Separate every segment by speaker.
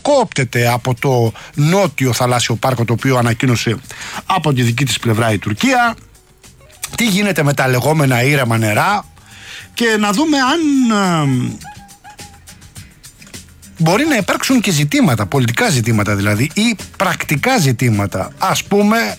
Speaker 1: διακόπτεται από το νότιο θαλάσσιο πάρκο, το οποίο ανακοίνωσε από τη δική της πλευρά η Τουρκία. Τι γίνεται με τα λεγόμενα ήρεμα νερά και να δούμε αν μπορεί να υπάρξουν και ζητήματα, πολιτικά ζητήματα δηλαδή, ή πρακτικά ζητήματα, ας πούμε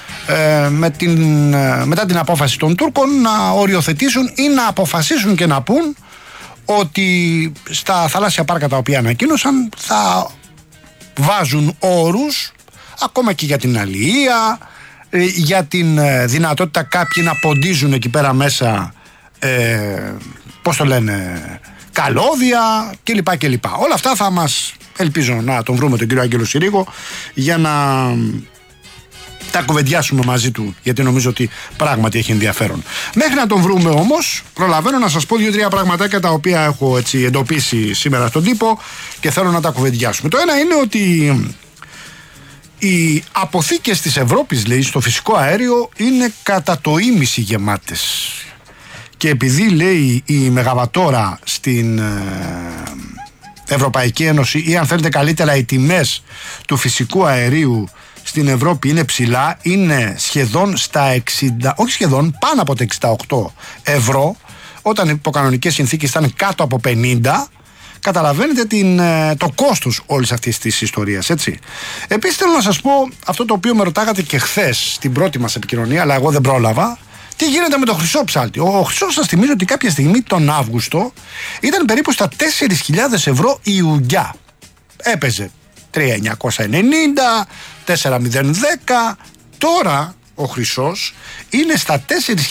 Speaker 1: μετά την απόφαση των Τούρκων να οριοθετήσουν ή να αποφασίσουν και να πούν ότι στα θαλάσσια πάρκα τα οποία ανακοίνωσαν θα βάζουν όρους ακόμα και για την αλληλεία, για την δυνατότητα κάποιοι να ποντίζουν εκεί πέρα μέσα πώς το λένε, καλώδια κλπ. Όλα αυτά θα μας, ελπίζω να τον βρούμε τον κύριο Άγγελο Συρίγο για να τα κουβεντιάσουμε μαζί του, γιατί νομίζω ότι πράγματι έχει ενδιαφέρον. Μέχρι να τον βρούμε όμως, προλαβαίνω να σας πω 2-3 πραγματάκια τα οποία έχω έτσι εντοπίσει σήμερα στον τύπο και θέλω να τα κουβεντιάσουμε. Το ένα είναι ότι οι αποθήκες της Ευρώπης, λέει, στο φυσικό αέριο είναι κατά το ίμιση γεμάτες. Και επειδή, λέει, η μεγαβατόρα στην Ευρωπαϊκή Ένωση, ή αν θέλετε καλύτερα οι τιμές του φυσικού αερίου στην Ευρώπη είναι ψηλά, είναι σχεδόν στα 60, όχι σχεδόν, πάνω από τα 68 ευρώ, όταν υπό κανονικές συνθήκες ήταν κάτω από 50, καταλαβαίνετε το κόστος όλης αυτής της ιστορίας, έτσι. Επίσης θέλω να σας πω αυτό το οποίο με ρωτάγατε και χθες στην πρώτη μας επικοινωνία, αλλά εγώ δεν πρόλαβα. Τι γίνεται με το χρυσό ψάλτη? Ο χρυσός, σας θυμίζω ότι κάποια στιγμή τον Αύγουστο ήταν περίπου στα 4.000 ευρώ η ουγγιά. Έπαιζε 3.990, 4.010. Τώρα ο χρυσός είναι στα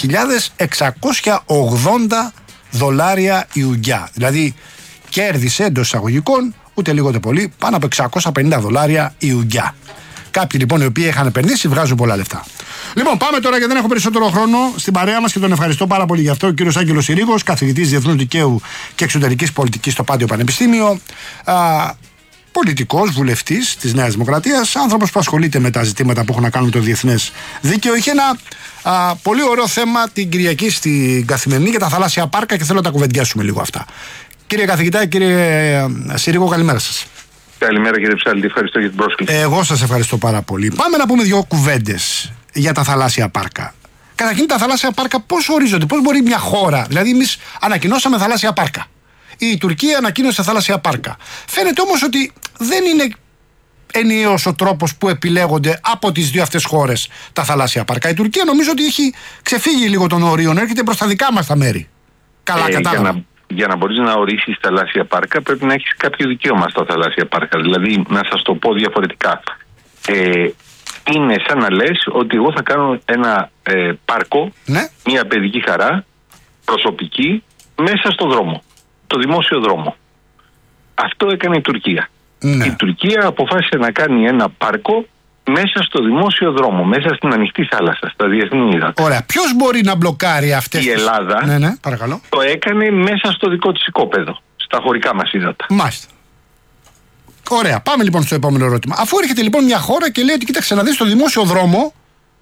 Speaker 1: 4.680 δολάρια η ουγγιά. Δηλαδή κέρδισε εντός εισαγωγικών ούτε λίγο ούτε πολύ πάνω από 650 δολάρια η ουγγιά. Κάποιοι λοιπόν οι οποίοι είχαν επενδύσει βγάζουν πολλά λεφτά. Λοιπόν, πάμε τώρα, γιατί δεν έχω περισσότερο χρόνο, στην παρέα μας και τον ευχαριστώ πάρα πολύ γι' αυτό, ο κύριος Άγγελος Συρίγος, καθηγητής Διεθνούς Δικαίου και Εξωτερικής Πολιτικής στο Πάντιο Πανεπιστήμιο, πολιτικός, βουλευτής της Νέας Δημοκρατίας, άνθρωπος που ασχολείται με τα ζητήματα που έχουν να κάνουν με το διεθνές δίκαιο. Είχε ένα πολύ ωραίο θέμα την Κυριακή στην Καθημερινή για τα θαλάσσια πάρκα και θέλω να τα κουβεντιάσουμε λίγο αυτά. Κύριε καθηγητά, κύριε Συρίγο, καλημέρα σας.
Speaker 2: Καλημέρα κύριε Ψάλτη, ευχαριστώ για την πρόσκληση.
Speaker 1: Εγώ σας ευχαριστώ πάρα πολύ. Πάμε να πούμε 2 κουβέντες για τα θαλάσσια πάρκα. Καταρχήν, τα θαλάσσια πάρκα πώς ορίζονται, πώς μπορεί μια χώρα, δηλαδή εμείς ανακοινώσαμε θαλάσσια πάρκα. Η Τουρκία ανακοίνωσε θαλάσσια πάρκα. Φαίνεται όμως ότι δεν είναι ενιαίος ο τρόπος που επιλέγονται από τις δύο αυτές χώρες τα θαλάσσια πάρκα. Η Τουρκία νομίζω ότι έχει ξεφύγει λίγο των ορίων, έρχεται προς τα δικά μας τα μέρη. Καλά κατάλαβα.
Speaker 2: Για να μπορείς να ορίσεις θαλάσσια πάρκα πρέπει να έχεις κάποιο δικαίωμα στα θαλάσσια πάρκα. Δηλαδή, να σας το πω διαφορετικά. Είναι σαν να λες ότι εγώ θα κάνω ένα πάρκο, ναι, μια παιδική χαρά, προσωπική, μέσα στο δρόμο. Το δημόσιο δρόμο. Αυτό έκανε η Τουρκία. Ναι. Η Τουρκία αποφάσισε να κάνει ένα πάρκο μέσα στο δημόσιο δρόμο, μέσα στην ανοιχτή θάλασσα, στα διεθνή ύδατα.
Speaker 1: Ωραία. Ποιος μπορεί να μπλοκάρει αυτές
Speaker 2: η Ελλάδα?
Speaker 1: Ναι, παρακαλώ.
Speaker 2: Το έκανε μέσα στο δικό της οικόπεδο, στα χωρικά μας ύδατα.
Speaker 1: Μάλιστα. Ωραία. Πάμε λοιπόν στο επόμενο ερώτημα. Αφού έρχεται λοιπόν μια χώρα και λέει ότι κοίταξε να δεις, στο δημόσιο δρόμο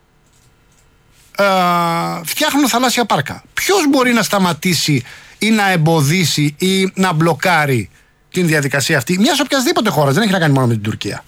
Speaker 1: φτιάχνουν θαλάσσια πάρκα. Ποιος μπορεί να σταματήσει ή να εμποδίσει ή να μπλοκάρει την διαδικασία αυτή μιας οποιασδήποτε χώρας? Δεν έχει να κάνει μόνο με την Τουρκία.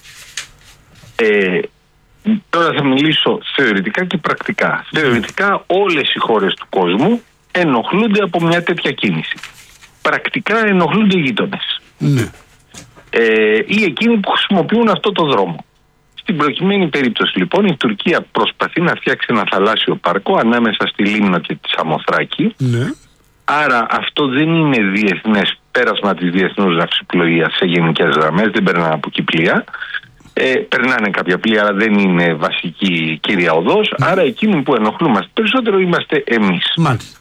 Speaker 2: Τώρα θα μιλήσω θεωρητικά και πρακτικά. Θεωρητικά όλες οι χώρες του κόσμου ενοχλούνται από μια τέτοια κίνηση. Πρακτικά ενοχλούνται οι γείτονες.
Speaker 1: Ναι.
Speaker 2: Ή εκείνοι που χρησιμοποιούν αυτό το δρόμο. Στην προκειμένη περίπτωση λοιπόν η Τουρκία προσπαθεί να φτιάξει ένα θαλάσσιο πάρκο ανάμεσα στη Λίμνο και τη Σαμοθράκη.
Speaker 1: Ναι.
Speaker 2: Άρα αυτό δεν είναι διεθνές πέρασμα της διεθνούς ναυσιπλοείας σε γενικές γραμμές, δεν περνάνε από εκεί πλοία. Περνάνε κάποια πλοία, αλλά δεν είναι βασική κύρια οδός. Άρα εκείνοι που ενοχλούμαστε περισσότερο είμαστε εμείς.
Speaker 1: Μάλιστα.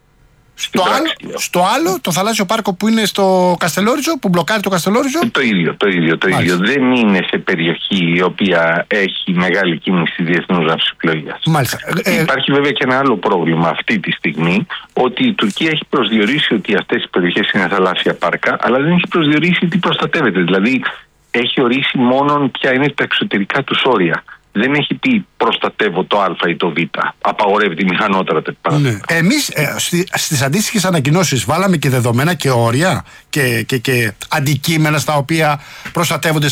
Speaker 1: Στο άλλο, το θαλάσσιο πάρκο που είναι στο Καστελόριζο, που μπλοκάρει το Καστελόριζο.
Speaker 2: Το ίδιο. Δεν είναι σε περιοχή η οποία έχει μεγάλη κίνηση διεθνούς ναυσιπλοείας.
Speaker 1: Μάλιστα.
Speaker 2: Υπάρχει βέβαια και ένα άλλο πρόβλημα αυτή τη στιγμή, ότι η Τουρκία έχει προσδιορίσει ότι αυτές οι περιοχές είναι θαλάσσια πάρκα, αλλά δεν έχει προσδιορίσει τι προστατεύεται. Δηλαδή, έχει ορίσει μόνο ποια είναι τα εξωτερικά τους όρια. Δεν έχει πει προστατεύω το Α ή το Β. Απαγορεύει τη μηχανότερα τέτοια.
Speaker 1: Ναι. Εμείς στις αντίστοιχες ανακοινώσεις βάλαμε και δεδομένα και όρια και αντικείμενα στα οποία προστατεύονται